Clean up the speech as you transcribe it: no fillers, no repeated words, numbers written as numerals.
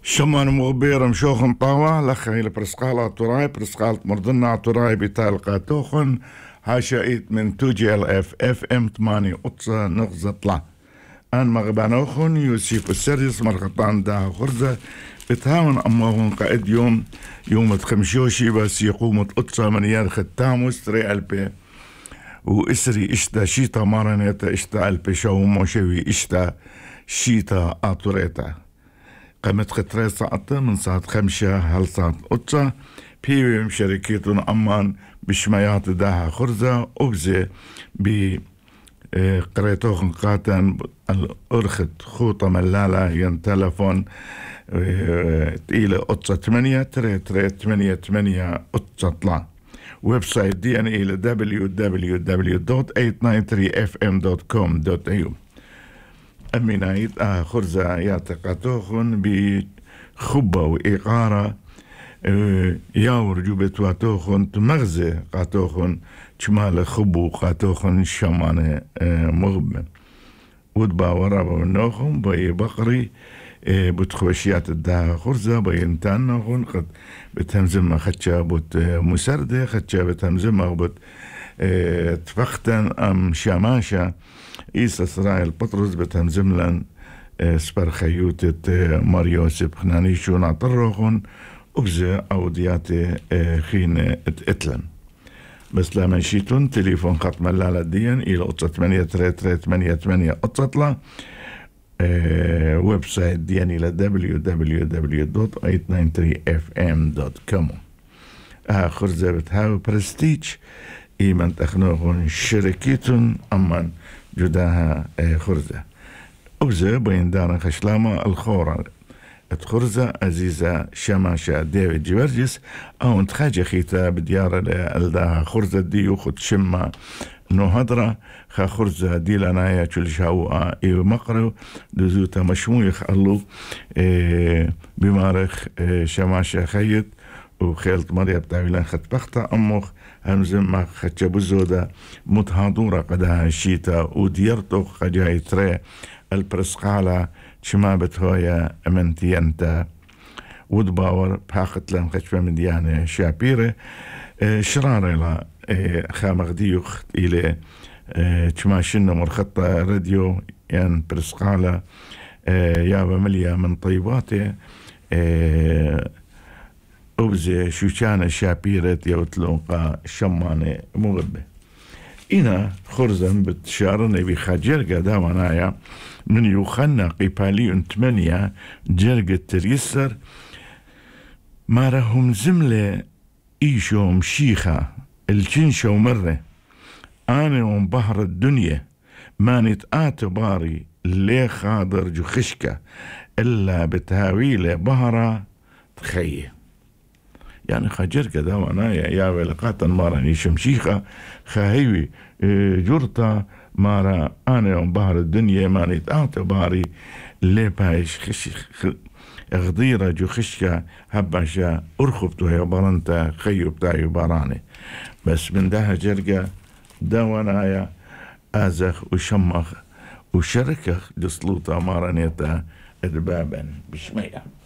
شمان مغبير مشوخن طاوة لخي برسقالة تراي برسقالة مردنا تراي بتال قاتوخن هاشايت من 2GLF FM 8 قطة نغزة طلع أن مغبانوخن يوسيف السريس مرغطان دا خرزة بتهاون أماهن قائد يوم تخمشوشي بس يقوم قطة من يارخ التاموس تري ألبي وإسري إشتا شيتا مارنيتا إشتا ألبي شو موشوي إشتا شيتا آتوريتا قامت خطرة ساعة من ساعة 5 هل ساعة قطة بيوم شركتون أمان بشميات داها خرزة وبزي قريتوخن قاتن الأرخت خوطة ملالة ين تلفون تقيلة قطة 8 تري 88 قطة طلع ويب سايت دي ان إلى www.893fm.com.au أمينايت خرزة ياتقاتوخن بخبة وإقارة ياور جوبت واتوخن تمغزي قاتوخن شمال خبو قاتوخن شمان مغبن ودبا ورابا منوخن بي بقري بتخوشيات الدا خرزة بينتانوخن قد بتهمزم خدشا بت مسردة خدشا بتهمزم بت تفختن أم شاماشا إيسا إسرائيل بطرس بتهمزم لن سبر خيوتة ماريوسب خنانيشو نعطروخن وبزي أودياتي خين اتلن بس لما نشيتون تليفون خط ملالة ديان إلى قطة 8 قطة ويب سايت ديان إلى www.893fm.com خرزة بتهاو برستيج إيمان تخنوخون شركتون أمان جداها خرزة وبزي بين دارن خشلامة الخورة خرزة عزيزة شماشة ديفيد جورجيس أو انتخاجة خيتا بديارة لألداها خرزة دي وخد شمة نهضرة خا خرزة دي لنايا تشلشاو إيو مقرو دزوتا مشمويخ ألو بمارخ شماشة خيط وخيلت مريا بتاويلان خد بختا أموخ همزم ما خدشة بزودة متهادورة قدها الشيتا وديرتو خجاي تري البرسقالة شما بتهويا امنتي انت ودباور باقت لهم خشفة من ديانة شابيرة شرارة لا خامغديوخ إلى شما شنو مرخطة راديو يعني برسقالة يابا مليا من طيباتي أبزي شوشانة شابيرة يوتلوقا شمانة مغبة إنا خرزن بتشارني بخاجرقة دامنايا من يوخنا قيبالي 8 جرقة تريسر ما رهم زملة إيشو مشيخة الجنشو مرة أنا ومبهر الدنيا ما نتقاتو باري ليه خاضر جو خشكة إلا بتهاويلة بهرة تخيه يعني خجر كذا وانا يا ولقاتا مارا نيشمشيخة خاهيوي جرتا مارا انا يوم بحر الدنيا ما نتقاط باري لي بايش غضيرة جو خشكة هباشا ارخبتو يا برانتا خيو بتاعي باراني بس من ده جرقة دا وانا ازخ وشمخ وشركة جسلوطة مارا نيتا اربابا بشمية